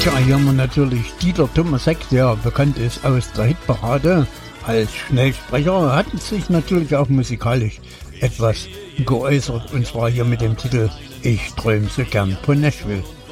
Tja, hier haben wir natürlich Dieter Thomas-Heck, der bekannt ist aus der Hitparade. Als Schnellsprecher hat sich natürlich auch musikalisch etwas geäußert, und zwar hier mit dem Titel Ich träum so gern von Nashville.